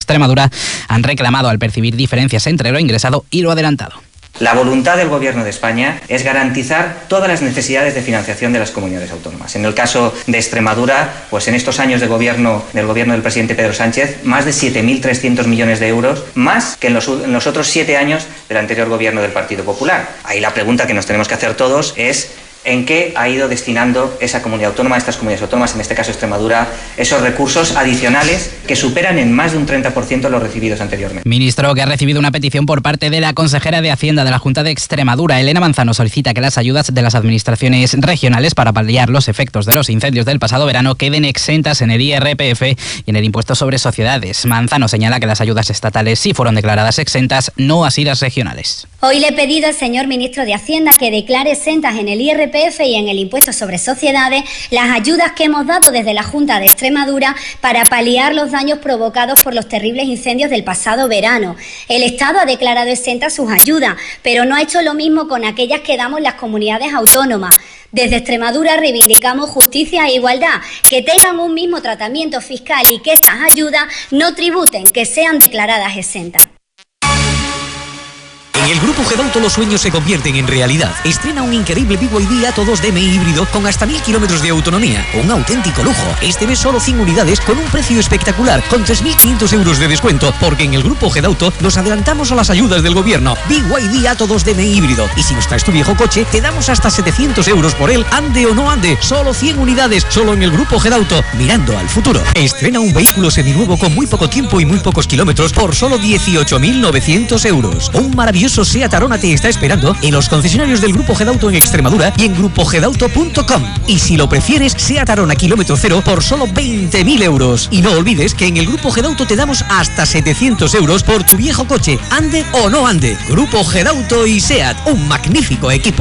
Extremadura han reclamado al percibir diferencias entre lo ingresado y lo adelantado. La voluntad del Gobierno de España es garantizar todas las necesidades de financiación de las comunidades autónomas. En el caso de Extremadura, pues en estos años del gobierno del presidente Pedro Sánchez, más de 7.300 millones de euros, más que en los otros 7 años del anterior gobierno del Partido Popular. Ahí la pregunta que nos tenemos que hacer todos es: ¿en qué ha ido destinando esa comunidad autónoma, estas comunidades autónomas, en este caso Extremadura, esos recursos adicionales que superan en más de un 30% los recibidos anteriormente? Ministro que ha recibido una petición por parte de la consejera de Hacienda de la Junta de Extremadura, Elena Manzano, solicita que las ayudas de las administraciones regionales para paliar los efectos de los incendios del pasado verano queden exentas en el IRPF y en el impuesto sobre sociedades. Manzano señala que las ayudas estatales sí fueron declaradas exentas, no así las regionales. Hoy le he pedido al señor ministro de Hacienda que declare exentas en el IRPF y en el impuesto sobre sociedades las ayudas que hemos dado desde la Junta de Extremadura para paliar los daños provocados por los terribles incendios del pasado verano. El Estado ha declarado exentas sus ayudas, pero no ha hecho lo mismo con aquellas que damos las comunidades autónomas. Desde Extremadura reivindicamos justicia e igualdad, que tengan un mismo tratamiento fiscal y que esas ayudas no tributen, que sean declaradas exentas. En el Grupo Gedauto los sueños se convierten en realidad. Estrena un increíble BYD Atto 2 DMI híbrido con hasta 1000 kilómetros de autonomía. Un auténtico lujo. Este mes solo 100 unidades con un precio espectacular, con 3.500 euros de descuento, porque en el Grupo Gedauto nos adelantamos a las ayudas del gobierno. BYD Atto 2 DMI híbrido. Y si nos traes tu viejo coche, te damos hasta 700 euros por él, ande o no ande. Solo 100 unidades, solo en el Grupo Gedauto. Mirando al futuro. Estrena un vehículo seminuevo con muy poco tiempo y muy pocos kilómetros por solo 18.900 euros. Un maravilloso SEAT Arona te está esperando en los concesionarios del Grupo Gedauto en Extremadura y en grupogedauto.com. Y si lo prefieres, SEAT Arona kilómetro cero por solo 20.000 euros. Y no olvides que en el Grupo Gedauto te damos hasta 700 euros por tu viejo coche, ande o no ande. Grupo Gedauto y SEAT, un magnífico equipo.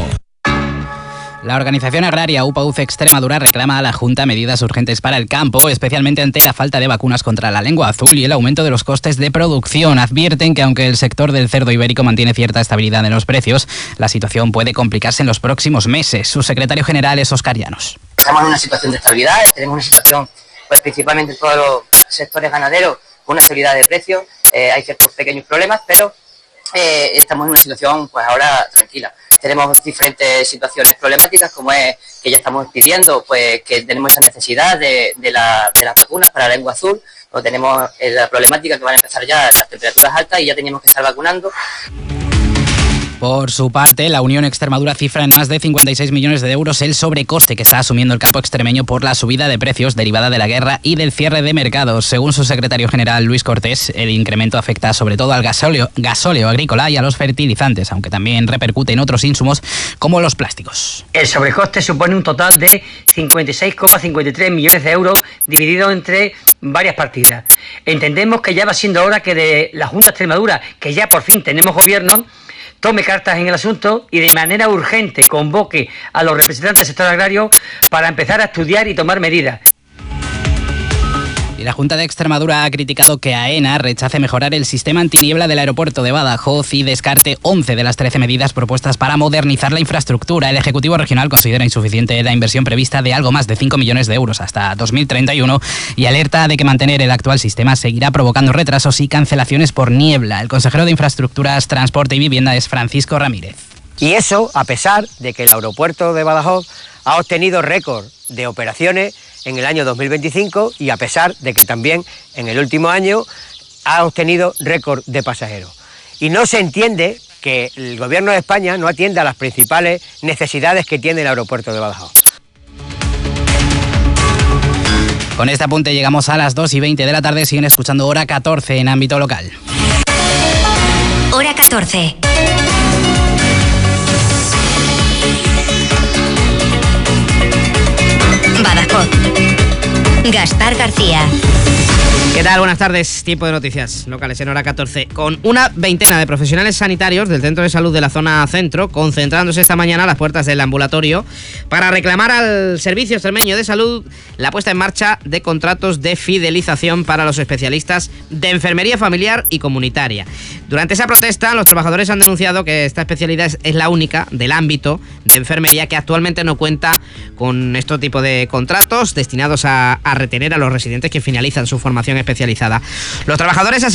La organización agraria UPA-UCE Extremadura reclama a la Junta medidas urgentes para el campo, especialmente ante la falta de vacunas contra la lengua azul y el aumento de los costes de producción. Advierten que aunque el sector del cerdo ibérico mantiene cierta estabilidad en los precios, la situación puede complicarse en los próximos meses. Su secretario general es Óscar Llanos. Estamos en una situación de estabilidad, tenemos una situación, pues principalmente en todos los sectores ganaderos, con una estabilidad de precios. Hay ciertos pequeños problemas, pero estamos en una situación pues ahora tranquila. Tenemos diferentes situaciones problemáticas, como es que ya estamos pidiendo pues que tenemos esa necesidad de las vacunas para la lengua azul, o tenemos la problemática que van a empezar ya las temperaturas altas y ya teníamos que estar vacunando. Por su parte, la Unión Extremadura cifra en más de 56 millones de euros el sobrecoste que está asumiendo el campo extremeño por la subida de precios derivada de la guerra y del cierre de mercados. Según su secretario general, Luis Cortés, el incremento afecta sobre todo al gasóleo agrícola y a los fertilizantes, aunque también repercute en otros insumos como los plásticos. El sobrecoste supone un total de 56,53 millones de euros dividido entre varias partidas. Entendemos que ya va siendo hora que de la Junta de Extremadura, que ya por fin tenemos gobierno, tome cartas en el asunto y de manera urgente convoque a los representantes del sector agrario para empezar a estudiar y tomar medidas. Y la Junta de Extremadura ha criticado que AENA rechace mejorar el sistema antiniebla del aeropuerto de Badajoz y descarte 11 de las 13 medidas propuestas para modernizar la infraestructura. El Ejecutivo Regional considera insuficiente la inversión prevista de algo más de 5 millones de euros hasta 2031 y alerta de que mantener el actual sistema seguirá provocando retrasos y cancelaciones por niebla. El consejero de Infraestructuras, Transporte y Vivienda es Francisco Ramírez. Y eso a pesar de que el aeropuerto de Badajoz ha obtenido récord de operaciones en el año 2025 y a pesar de que también en el último año ha obtenido récord de pasajeros. Y no se entiende que el Gobierno de España no atienda a las principales necesidades que tiene el aeropuerto de Badajoz. Con este apunte llegamos a las 2:20 de la tarde. Siguen escuchando Hora 14 en ámbito local. Hora 14. Badajoz. Gaspar García. ¿Qué tal? Buenas tardes. Tiempo de noticias locales en Hora 14. Con una veintena de profesionales sanitarios del Centro de Salud de la zona centro concentrándose esta mañana a las puertas del ambulatorio para reclamar al Servicio Extremeño de Salud la puesta en marcha de contratos de fidelización para los especialistas de enfermería familiar y comunitaria. Durante esa protesta, los trabajadores han denunciado que esta especialidad es la única del ámbito de enfermería que actualmente no cuenta con este tipo de contratos destinados a retener a los residentes que finalizan su formación especializada. Los trabajadores